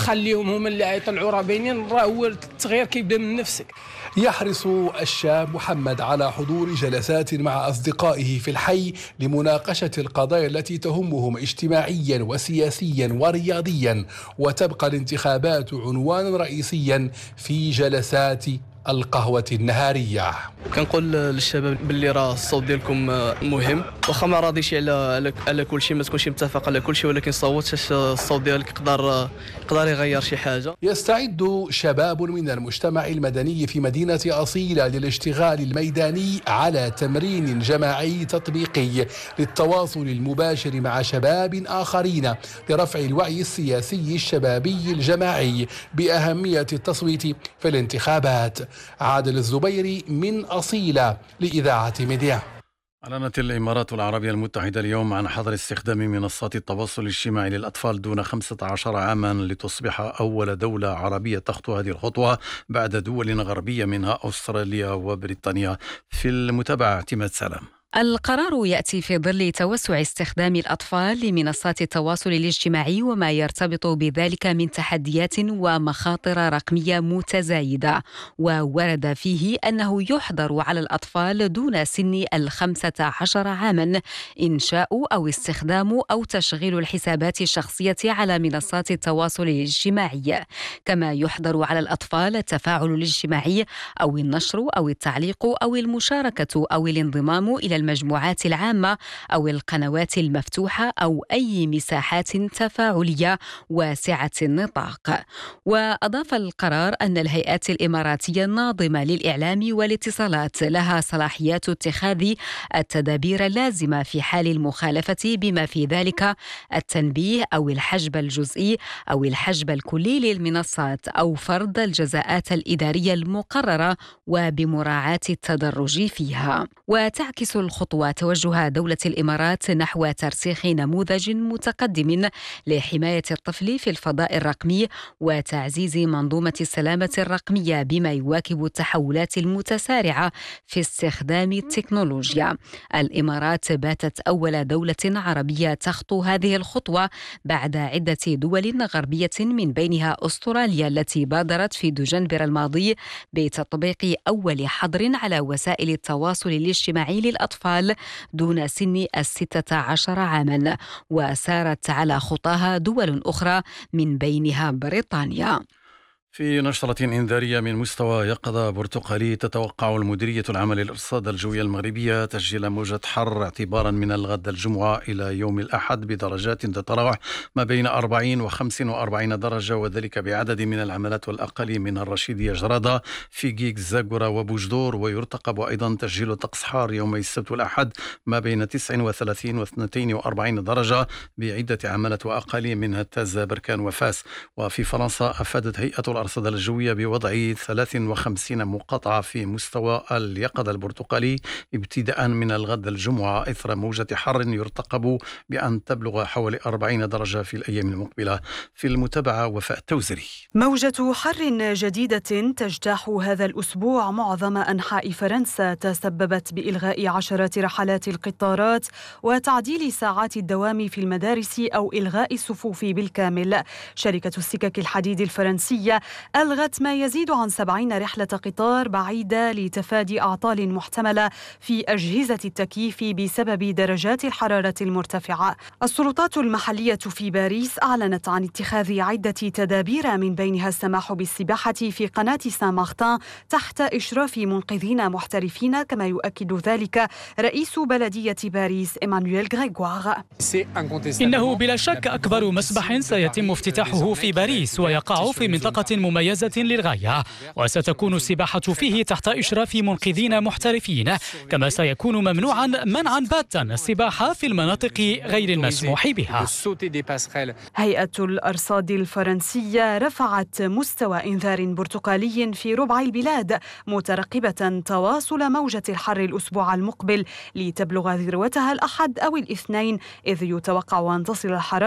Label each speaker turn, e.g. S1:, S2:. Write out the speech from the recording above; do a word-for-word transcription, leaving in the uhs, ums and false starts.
S1: خليهم هما اللي يطلعوا راه باينين، راه هو التغيير كيبدا من نفسك.
S2: يحرص الشاب محمد على حضور جلسات مع أصدقائه في الحي لمناقشة القضايا التي تهمهم اجتماعيا وسياسيا ورياضيا، وتبقى الانتخابات عنوانا رئيسيا في جلسات القهوة النهارية.
S3: كنقول للشباب باللي راه الصوت ديالكم مهم، واخا ما راضيش على على كل شيء، ما تكونش متفق على كل شيء، ولكن صوت حيت الصوت ديالك يقدر يقدر يغير شي حاجه.
S2: يستعد شباب من المجتمع المدني في مدينة أصيلة للاشتغال الميداني على تمرين جماعي تطبيقي للتواصل المباشر مع شباب آخرين لرفع الوعي السياسي الشبابي الجماعي بأهمية التصويت في الانتخابات. عادل الزبيري من أصيلة لإذاعة ميديا.
S4: أعلنت الإمارات العربية المتحدة اليوم عن حظر استخدام منصات التواصل الاجتماعي للأطفال دون خمسة عشر عاما، لتصبح أول دولة عربية تخطو هذه الخطوة بعد دول غربية منها أستراليا وبريطانيا. في المتابعة اعتماد سلام.
S5: القرار يأتي في ظل توسع استخدام الأطفال لمنصات التواصل الاجتماعي وما يرتبط بذلك من تحديات ومخاطر رقمية متزايدة، وورد فيه أنه يحظر على الأطفال دون سن الخمسة عشر عاما إنشاء أو استخدام أو تشغيل الحسابات الشخصية على منصات التواصل الاجتماعي، كما يحظر على الأطفال التفاعل الاجتماعي أو النشر أو التعليق أو المشاركة أو الانضمام إلى المجموعات العامة أو القنوات المفتوحة أو أي مساحات تفاعلية واسعة النطاق. وأضاف القرار أن الهيئات الإماراتية الناظمة للإعلام والاتصالات لها صلاحيات اتخاذ التدابير اللازمة في حال المخالفة، بما في ذلك التنبيه أو الحجب الجزئي أو الحجب الكلي للمنصات أو فرض الجزاءات الإدارية المقررة وبمراعاة التدرج فيها. وتعكس الخطوة توجه دولة الإمارات نحو ترسيخ نموذج متقدم لحماية الطفل في الفضاء الرقمي وتعزيز منظومة السلامة الرقمية، بما يواكب التحولات المتسارعة في استخدام التكنولوجيا. الإمارات باتت أول دولة عربية تخطو هذه الخطوة بعد عدة دول غربية من بينها أستراليا التي بادرت في دجنبر الماضي بتطبيق أول حظر على وسائل التواصل الاجتماعي للأطفال دون سن الستة عشر عاما، وسارت على خطاها دول أخرى من بينها بريطانيا.
S4: في نشرة إنذارية من مستوى يقظة برتقالي، تتوقع المديرية العامة للأرصاد الجوية المغربية تسجيل موجة حر اعتبارا من الغد الجمعة إلى يوم الأحد بدرجات تتراوح ما بين أربعين وخمس وأربعين درجة، وذلك بعدد من العملات والأقاليم من الرشيدية جرادة في جيك زاغورة وبوجدور. ويرتقب أيضا تسجيل طقس حار يومي السبت والأحد ما بين تسعة وثلاثين واثنين وأربعين درجة بعدة عملات وأقاليم منها تازة بركان وفاس. وفي فرنسا أفادت هيئة الأرصاد الجوية بوضع ثلاث وخمسين مقاطعة في مستوى اليقظة البرتقالي ابتداء من الغد الجمعة إثر موجة حر يرتقب بأن تبلغ حوالي أربعين درجة في الأيام المقبلة. في المتابعة وفاء التوزري.
S6: موجة حر جديدة تجتاح هذا الأسبوع معظم أنحاء فرنسا تسببت بإلغاء عشرات رحلات القطارات وتعديل ساعات الدوام في المدارس أو إلغاء الصفوف بالكامل. شركة السكك الحديد الفرنسية ألغت ما يزيد عن سبعين رحلة قطار بعيدة لتفادي أعطال محتملة في أجهزة التكييف بسبب درجات الحرارة المرتفعة. السلطات المحلية في باريس أعلنت عن اتخاذ عدة تدابير من بينها السماح بالسباحة في قناة سان مارتان تحت إشراف منقذين محترفين، كما يؤكد ذلك رئيس بلدية باريس إيمانويل غريغوار.
S7: إنه بلا شك أكبر مسبح سيتم افتتاحه في باريس، ويقع في منطقة مميزة للغاية، وستكون السباحة فيه تحت إشراف منقذين محترفين، كما سيكون ممنوعا منعا باتا السباحة في المناطق غير المسموح بها.
S6: هيئة الأرصاد الفرنسية رفعت مستوى إنذار برتقالي في ربع البلاد، مترقبة تواصل موجة الحر الأسبوع المقبل لتبلغ ذروتها الأحد أو الاثنين، إذ يتوقع أن تصل الحرارة